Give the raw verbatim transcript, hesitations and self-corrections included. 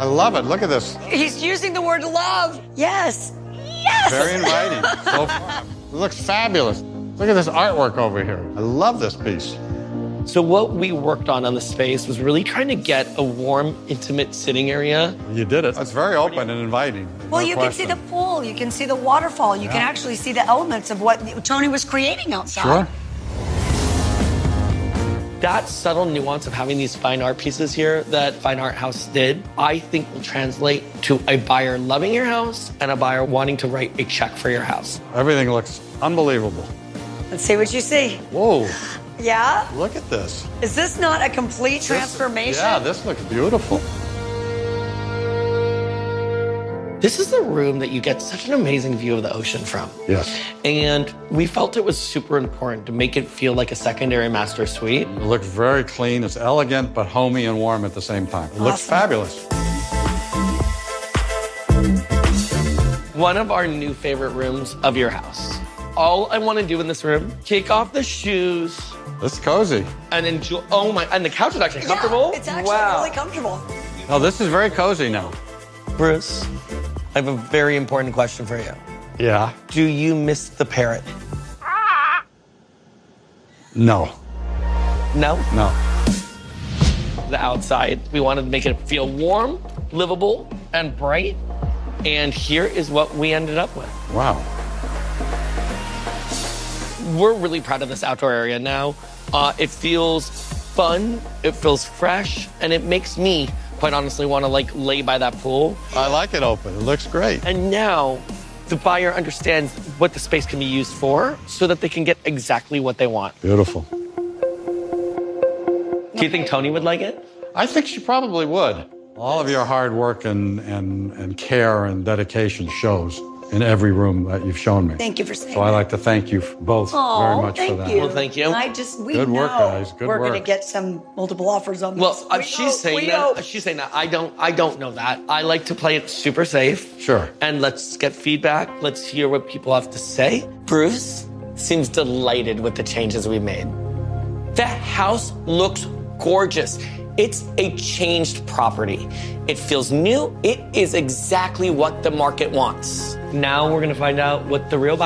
I love it. Look at this. He's using the word love. Yes. Yes. Very inviting. So far. It looks fabulous. Look at this artwork over here. I love this piece. So what we worked on on the space was really trying to get a warm, intimate sitting area. You did it. It's very open and inviting. Well, no you question. can see the pool. You can see the waterfall. You Yeah. can actually see the elements of what Tony was creating outside. Sure. That subtle nuance of having these fine art pieces here that Fine Art House did, I think will translate to a buyer loving your house and a buyer wanting to write a check for your house. Everything looks unbelievable. Let's see what you see. Whoa. Yeah? Look at this. Is this not a complete This- transformation? yeah, this looks beautiful. This is the room that you get such an amazing view of the ocean from. Yes. And we felt it was super important to make it feel like a secondary master suite. It looks very clean. It's elegant, but homey and warm at the same time. It looks Awesome. fabulous. One of our new favorite rooms of your house. All I want to do in this room, kick off the shoes It's cozy. and enjoy. Oh my! And the couch is actually comfortable. Yeah, it's actually wow. really comfortable. Oh, this is very cozy now. Bruce, I have a very important question for you. Yeah. Do you miss the parrot? No. No. No. The outside. We wanted to make it feel warm, livable, and bright. And here is what we ended up with. Wow. We're really proud of this outdoor area now. Uh, it feels fun, it feels fresh, and it makes me, quite honestly, want to like lay by that pool. I like it open. It looks great. And now the buyer understands what the space can be used for so that they can get exactly what they want. Beautiful. Do you think Tony would like it? I think she probably would. All of your hard work and, and, and care and dedication shows in every room that you've shown me. Thank you for saying So I'd that. like to thank you both Aw, very much thank for that. you. Well, thank you. I just, we Good know work, guys. Good we're work. going to get some multiple offers on Well, this. uh, We she's hope, saying we that. hope. uh, She's saying that. I don't. I don't know that. I like to play it super safe. Sure. And let's get feedback. Let's hear what people have to say. Bruce seems delighted with the changes we made. The house looks gorgeous. It's a changed property. It feels new. It is exactly what the market wants. Now we're going to find out what the real